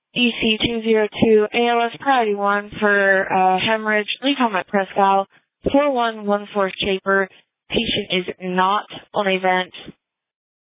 DC-202 ALS Priority 1 for hemorrhage, Lee-Tom at Prescal, 4114 Shaper. Patient is not on event.